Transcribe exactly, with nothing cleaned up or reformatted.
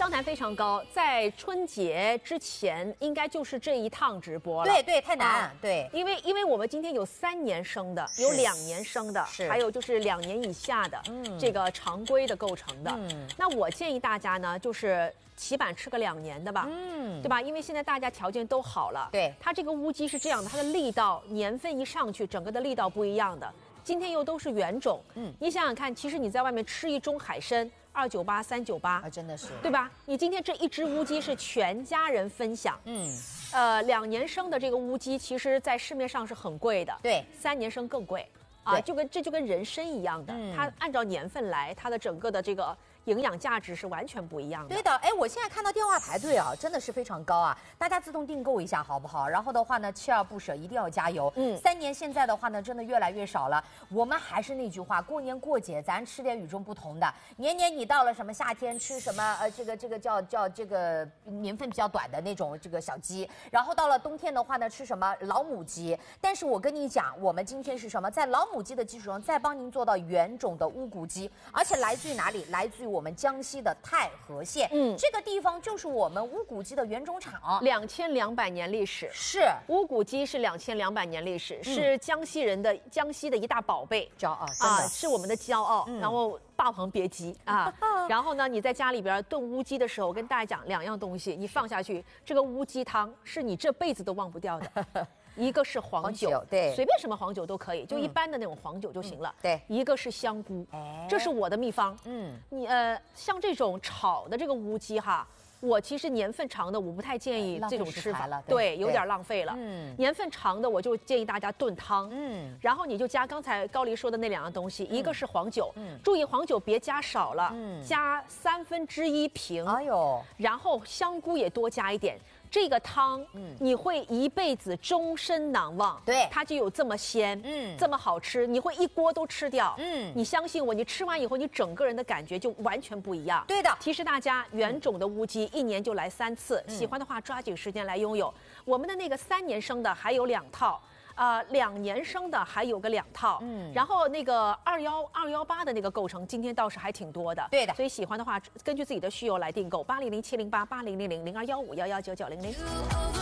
湘潭非常高，在春节之前应该就是这一趟直播了。 对对，太难， 啊、 对， 因为因为我们今天有三年生的，有两年生的， 是还有就是两年以下的，嗯，这个常规的构成的。嗯，那我建议大家呢，就是起码吃个两年的吧，嗯，对吧？因为现在大家条件都好了， 对， 它这个乌鸡是这样的，它的力道年份一上去，整个的力道不一样的。今天又都是原种，嗯，你想想看，其实你在外面吃一盅海参，二九八、三九八， 啊，真的是， 对吧？你今天这一只乌鸡是全家人分享， 嗯， 呃，两年生的这个乌鸡，其实在市面上是很贵的， 对， 三年生更贵，啊，就跟这就跟人参一样的， 嗯、 它按照年份来，它的整个的这个营养价值是完全不一样的。 对的，哎，我现在看到电话排队啊，真的是非常高啊，大家自动订购一下好不好？然后的话呢，锲而不舍，一定要加油。嗯，三年现在的话呢，真的越来越少了。我们还是那句话，过年过节咱吃点与众不同的。年年你到了什么夏天吃什么呃，这个这个叫叫这个年份比较短的那种这个小鸡，然后到了冬天的话呢，吃什么老母鸡。但是我跟你讲，我们今天是什么？在老母鸡的基础上，再帮您做到原种的乌骨鸡，而且来自于哪里？来自于我们江西的太和县，嗯，这个地方就是我们乌骨鸡的原种场， 两千两百年历史， 是乌骨鸡是两千两百年历史，嗯、是江西人的江西的一大宝贝， 骄傲啊， 是我们的骄傲。嗯、然后霸王别姬啊，然后呢，你在家里边炖乌鸡的时候，我跟大家讲两样东西，你放下去，这个乌鸡汤是你这辈子都忘不掉的。一个是黄酒， 黄酒对， 随便什么黄酒都可以，就一般的那种黄酒就行了。 嗯、对， 一个是香菇，哎，这是我的秘方。嗯，你呃，像这种炒的这个乌鸡哈，我其实年份长的我不太建议这种吃法了， 对，有点浪费了。嗯，年份长的我就建议大家炖汤。嗯，然后你就加刚才高黎说的那两样东西，一个是黄酒，嗯，注意黄酒别加少了，嗯，加三分之一瓶。哎呦，然后香菇也多加一点。这个汤，嗯，你会一辈子终身难忘。 对， 它就有这么鲜，嗯，这么好吃，你会一锅都吃掉。嗯，你相信我，你吃完以后，你整个人的感觉就完全不一样。 对的， 提示大家，原种的乌鸡一年就来三次，嗯、喜欢的话抓紧时间来拥有。我们的那个三年生的还有两套。呃，两年生的还有个两套，嗯，然后那个二幺二幺八的那个构成，今天倒是还挺多的， 对的， 所以喜欢的话，根据自己的需求来订购，八零零七零八八零零零零二幺五幺幺九九零零。